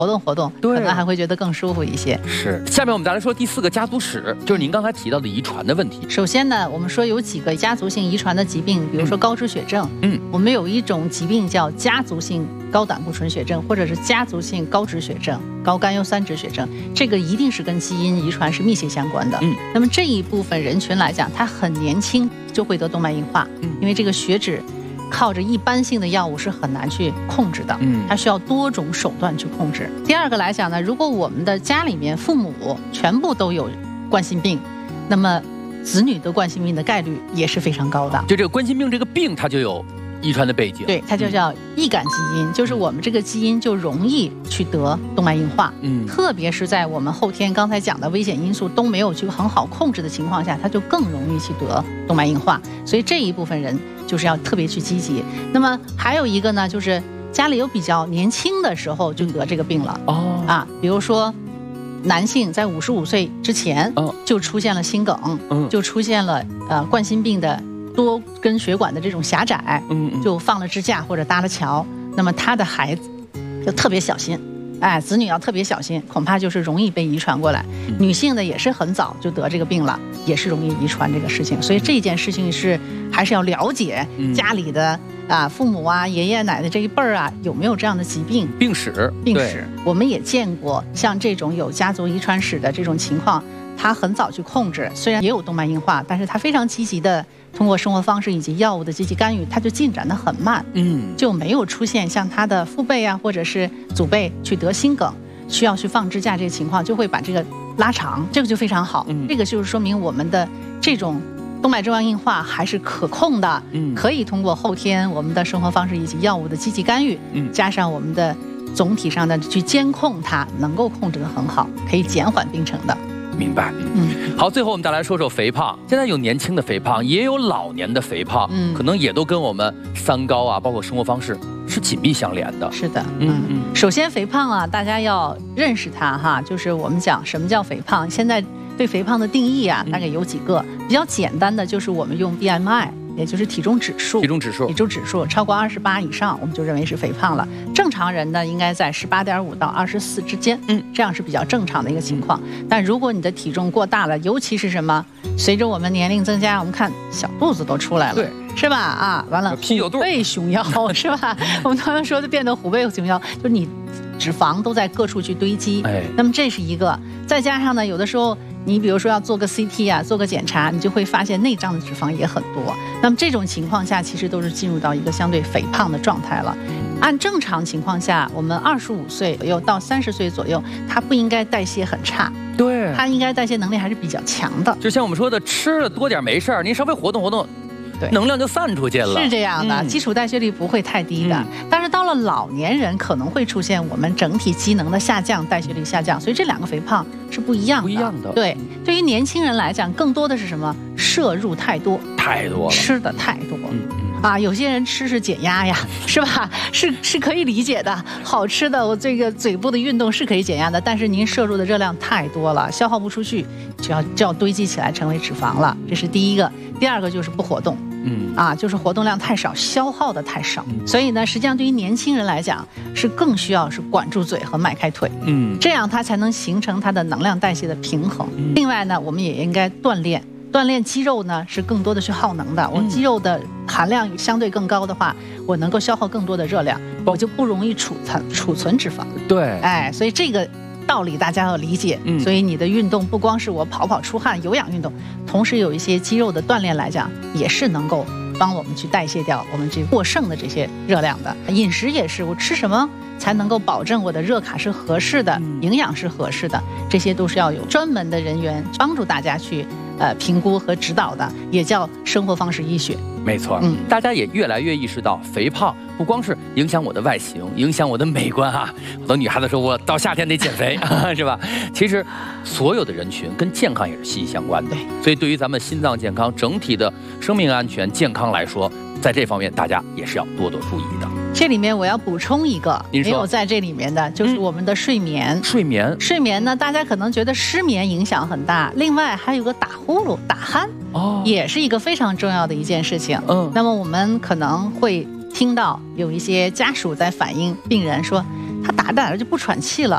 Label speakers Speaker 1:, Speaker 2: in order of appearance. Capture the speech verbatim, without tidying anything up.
Speaker 1: 活动活动，可能还会觉得更舒服一些。
Speaker 2: 是。下面我们再来说第四个家族史，就是您刚才提到的遗传的问题。
Speaker 1: 首先呢，我们说有几个家族性遗传的疾病，比如说高脂血症。
Speaker 2: 嗯，
Speaker 1: 我们有一种疾病叫家族性高胆固醇血症，或者是家族性高脂血症、高甘油三酯血症，这个一定是跟基因遗传是密切相关的。
Speaker 2: 嗯，
Speaker 1: 那么这一部分人群来讲，他很年轻就会得动脉硬化，
Speaker 2: 嗯，
Speaker 1: 因为这个血脂靠着一般性的药物是很难去控制的，
Speaker 2: 嗯，
Speaker 1: 它需要多种手段去控制。第二个来讲呢，如果我们的家里面父母全部都有冠心病，那么子女得冠心病的概率也是非常高的。
Speaker 2: 就这个冠心病这个病，它就有遗传的背景，
Speaker 1: 对，它就叫易感基因，嗯、就是我们这个基因就容易去得动脉硬化，
Speaker 2: 嗯，
Speaker 1: 特别是在我们后天刚才讲的危险因素都没有去很好控制的情况下，它就更容易去得动脉硬化。所以这一部分人就是要特别去积极。那么还有一个呢，就是家里有比较年轻的时候就得这个病了，
Speaker 2: 哦
Speaker 1: 啊，比如说男性在五十五岁之前就出现了心梗，
Speaker 2: 嗯、
Speaker 1: 就出现了呃冠心病的多根血管的这种狭窄，
Speaker 2: 嗯，
Speaker 1: 就放了支架或者搭了桥，那么他的孩子就特别小心，哎，子女要特别小心，恐怕就是容易被遗传过来。
Speaker 2: 嗯、
Speaker 1: 女性呢也是很早就得这个病了，也是容易遗传这个事情，所以这件事情是还是要了解家里的啊父母啊爷爷奶奶这一辈儿啊有没有这样的疾病
Speaker 2: 病史
Speaker 1: 病史。我们也见过像这种有家族遗传史的这种情况，他很早去控制，虽然也有动脉硬化，但是他非常积极的通过生活方式以及药物的积极干预，它就进展得很慢，
Speaker 2: 嗯，
Speaker 1: 就没有出现像他的父辈啊或者是祖辈去得心梗需要去放支架这个情况，就会把这个拉长，这个就非常好。
Speaker 2: 嗯，
Speaker 1: 这个就是说明我们的这种动脉粥样硬化还是可控的，
Speaker 2: 嗯，
Speaker 1: 可以通过后天我们的生活方式以及药物的积极干预，
Speaker 2: 嗯，
Speaker 1: 加上我们的总体上的去监控它，能够控制得很好，可以减缓病程的。
Speaker 2: 明白，嗯，好，最后我们再来说说肥胖。现在有年轻的肥胖，也有老年的肥胖，
Speaker 1: 嗯，
Speaker 2: 可能也都跟我们三高啊，包括生活方式是紧密相连的。
Speaker 1: 是的，
Speaker 2: 嗯嗯。
Speaker 1: 首先，肥胖啊，大家要认识它哈，就是我们讲什么叫肥胖。现在对肥胖的定义啊，大概有几个，嗯、比较简单的就是我们用 B M I。也就是体重指数，
Speaker 2: 体重指数，
Speaker 1: 体重指数超过二十八以上，我们就认为是肥胖了。正常人呢，应该在十八点五到二十四之间，
Speaker 2: 嗯，
Speaker 1: 这样是比较正常的一个情况。但如果你的体重过大了，尤其是什么，随着我们年龄增加，我们看小肚子都出来了，
Speaker 2: 对，
Speaker 1: 是吧？啊，完了，
Speaker 2: 啤酒肚、
Speaker 1: 虎背熊腰，是吧？我们常常说的变得虎背熊腰，就是你脂肪都在各处去堆积。
Speaker 2: 哎，
Speaker 1: 那么这是一个，再加上呢，有的时候。你比如说要做个 C T 啊，做个检查，你就会发现内脏的脂肪也很多。那么这种情况下，其实都是进入到一个相对肥胖的状态了。按正常情况下，我们二十五岁左右到三十岁左右，它不应该代谢很差，
Speaker 2: 对，
Speaker 1: 它应该代谢能力还是比较强的。
Speaker 2: 就像我们说的，吃了多点没事儿，您稍微活动活动。
Speaker 1: 对，
Speaker 2: 能量就散出去了，
Speaker 1: 是这样的，
Speaker 2: 嗯、
Speaker 1: 基础代谢率不会太低的、嗯。但是到了老年人，可能会出现我们整体机能的下降，代谢率下降，所以这两个肥胖是不一样的。
Speaker 2: 不一样的。
Speaker 1: 对，对于年轻人来讲，更多的是什么？摄入太多，
Speaker 2: 太多了，
Speaker 1: 吃的太多。
Speaker 2: 嗯嗯、
Speaker 1: 啊，有些人吃是减压呀，是吧？是是可以理解的，好吃的，我这个嘴部的运动是可以减压的，但是您摄入的热量太多了，消耗不出去，就要就要堆积起来成为脂肪了。这是第一个。第二个就是不活动。
Speaker 2: 嗯
Speaker 1: 啊，就是活动量太少，消耗的太少，嗯、所以呢，实际上对于年轻人来讲，是更需要是管住嘴和迈开腿，
Speaker 2: 嗯，
Speaker 1: 这样它才能形成它的能量代谢的平衡。
Speaker 2: 嗯、
Speaker 1: 另外呢，我们也应该锻炼，锻炼肌肉呢是更多的去耗能的。我肌肉的含量相对更高的话，我能够消耗更多的热量，我就不容易储存储存脂肪。
Speaker 2: 对，
Speaker 1: 哎，所以这个道理大家要理解。
Speaker 2: 嗯，
Speaker 1: 所以你的运动不光是我跑跑出汗有氧运动，同时有一些肌肉的锻炼来讲，也是能够帮我们去代谢掉我们这过剩的这些热量的。饮食也是，我吃什么才能够保证我的热卡是合适的，营养是合适的，这些都是要有专门的人员帮助大家去呃评估和指导的，也叫生活方式医学。
Speaker 2: 没错，嗯，大家也越来越意识到，肥胖不光是影响我的外形，影响我的美观啊。很多女孩子说，我到夏天得减肥，是吧？其实，所有的人群跟健康也是息息相关的。所以，对于咱们心脏健康、整体的生命安全、健康来说，在这方面大家也是要多多注意的。
Speaker 1: 这里面我要补充一个没有在这里面的，就是我们的睡眠。
Speaker 2: 嗯、睡眠，
Speaker 1: 睡眠呢，大家可能觉得失眠影响很大，另外还有个打呼噜、打鼾，哦，也是一个非常重要的一件事情。
Speaker 2: 嗯，
Speaker 1: 那么我们可能会听到有一些家属在反映病人说，他打着打着就不喘气了，